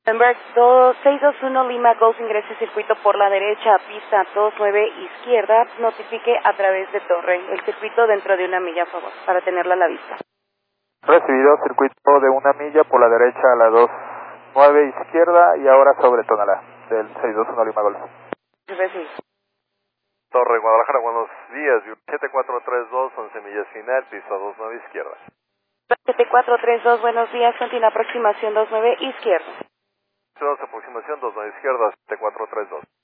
Denver 2621 Lima Golf, ingrese circuito por la derecha, pista 29 izquierda, notifique a través de torre. El circuito dentro de 1 milla, a favor, para tenerla a la vista. Recibido, circuito de 1 milla por la derecha a la 29 izquierda y ahora sobre Tonalá, del 621 Lima Golf. Recibido. Torre Guadalajara, buenos días, 7432, 11 millas final, pista 29 izquierda. 7432, buenos días, continúa aproximación 29 izquierda. 2 aproximación, 29 izquierda, 7432.